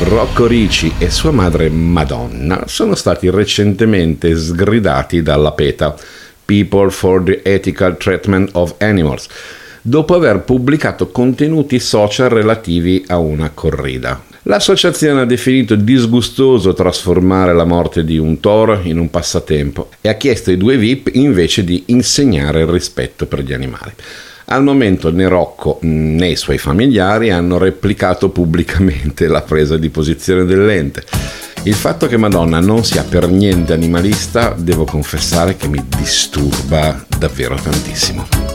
Rocco Ricci e sua madre Madonna sono stati recentemente sgridati dalla PETA, People for the Ethical Treatment of Animals, dopo aver pubblicato contenuti social relativi a una corrida. L'associazione ha definito disgustoso trasformare la morte di un toro in un passatempo e ha chiesto ai due VIP invece di insegnare il rispetto per gli animali. Al momento né Rocco né i suoi familiari hanno replicato pubblicamente la presa di posizione dell'ente. Il fatto che Madonna non sia per niente animalista, devo confessare che mi disturba davvero tantissimo.